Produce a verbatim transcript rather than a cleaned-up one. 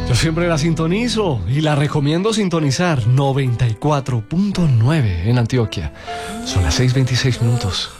Yo siempre la sintonizo y la recomiendo sintonizar noventa y cuatro punto nueve en Antioquia. Son las seis veintiséis minutos.